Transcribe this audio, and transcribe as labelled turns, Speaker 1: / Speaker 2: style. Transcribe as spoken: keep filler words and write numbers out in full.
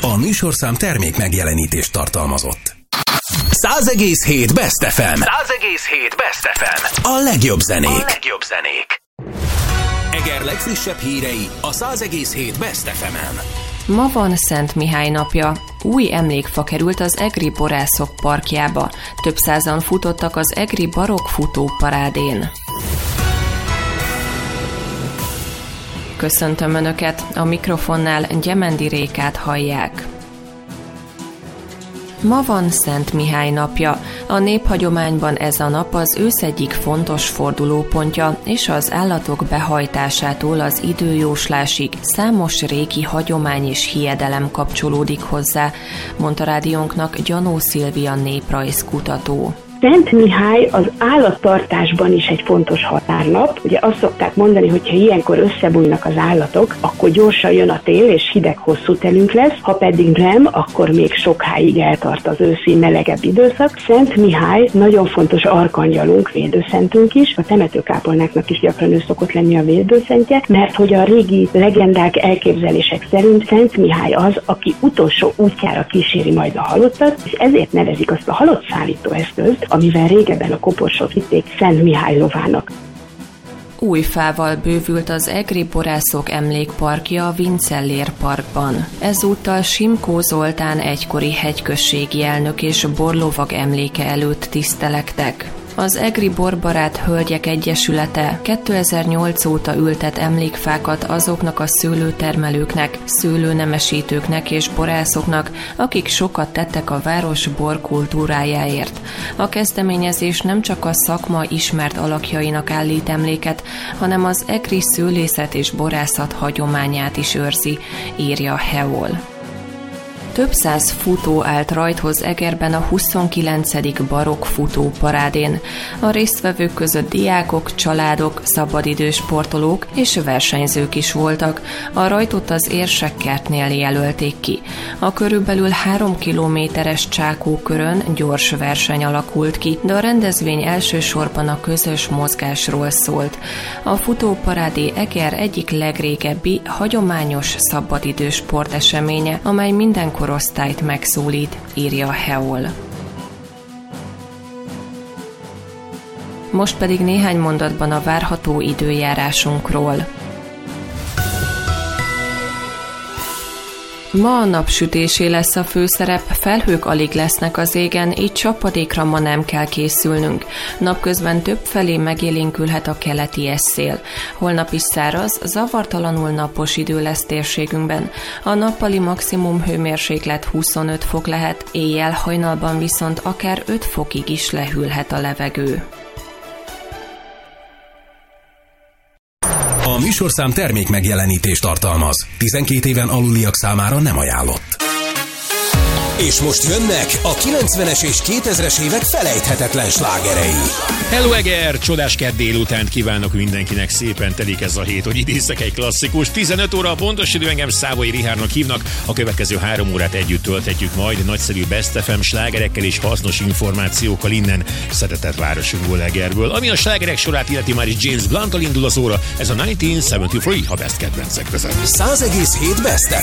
Speaker 1: A műsorszám termék megjelenítést tartalmazott. száz egész hét Best ef em. száz egész hét Best ef em. A legjobb zenék. A legjobb zenék. Eger legfrissebb hírei a száz egész hét Best ef emen.
Speaker 2: Ma van Szent Mihály napja. Új emlékfa került az egri borászok parkjába. Több százan futottak az egri barokk futóparádén. Köszöntöm Önöket, a mikrofonnál Gyemendi Rékát hallják. Ma van Szent Mihály napja. A néphagyományban ez a nap az ősz egyik fontos fordulópontja, és az állatok behajtásától az időjóslásig számos régi hagyomány és hiedelem kapcsolódik hozzá, mondta rádiónknak Gyanó Szilvia néprajzkutató.
Speaker 3: Szent Mihály az állattartásban is egy fontos határnap. Ugye azt szokták mondani, hogy ha ilyenkor összebújnak az állatok, akkor gyorsan jön a tél, és hideg hosszú telünk lesz, ha pedig nem, akkor még sokáig eltart az őszi melegebb időszak. Szent Mihály nagyon fontos arkangyalunk, védőszentünk is, a temetőkápolnáknak is gyakran ő szokott lenni a védőszentje, mert hogy a régi legendák, elképzelések szerint Szent Mihály az, aki utolsó útjára kíséri majd a halottat, és ezért nevezik azt a halottszállító eszközt, amivel régebben a koporsót vitték Szent Mihály lovának.
Speaker 2: Új fával bővült az egri borászok emlékparkja a Vincellér parkban. Ezúttal Simkó Zoltán egykori hegyközségi elnök és borlovag emléke előtt tisztelektek. Az Egri Borbarát Hölgyek Egyesülete kétezer-nyolc óta ültet emlékfákat azoknak a szőlőtermelőknek, szőlőnemesítőknek és borászoknak, akik sokat tettek a város borkultúrájáért. A kezdeményezés nem csak a szakma ismert alakjainak állít emléket, hanem az egri szőlészet és borászat hagyományát is őrzi, írja Heol. Több száz futó állt rajthoz Egerben a huszonkilencedik barokk futóparádén. A résztvevők között diákok, családok, szabadidős sportolók és versenyzők is voltak. A rajtot az Érsekkertnél jelölték ki. A körülbelül három kilométeres Csákókörön gyors verseny alakult ki, de a rendezvény elsősorban a közös mozgásról szólt. A futóparádé Eger egyik legrégebbi, hagyományos szabadidős sporteseménye, amely mindenkor korosztályt megszólít, írja Heol. Most pedig néhány mondatban a várható időjárásunkról. Ma a napsütésé lesz a főszerep, felhők alig lesznek az égen, így csapadékra ma nem kell készülnünk. Napközben többfelé megélénkülhet a keleti esszél. Holnap is száraz, zavartalanul napos idő lesz térségünkben. A nappali maximum hőmérséklet huszonöt fok lehet, éjjel hajnalban viszont akár öt fokig is lehűlhet a levegő.
Speaker 1: A műsorszám termék megjelenítést tartalmaz. tizenkét éven aluliak számára nem ajánlott. És most jönnek a kilencvenes és kétezres évek felejthetetlen slágerei.
Speaker 4: Hello Eger! Csodás kedd délutánt kívánok mindenkinek, szépen telik ez a hét, hogy idézzek egy klasszikus. tizenöt óra a pontos idő, engem Szávai Richárdnak hívnak. A következő három órát együtt tölthetjük majd nagyszerű Best ef em slágerekkel és hasznos információkkal innen, szeretett városunkból, Egerből. Ami a slágerek sorát illeti, már is James Blunttal indul az óra, ez a ezerkilencszázhetvenhárom, ha Best kedvencek között.
Speaker 1: száz egész hét Best ef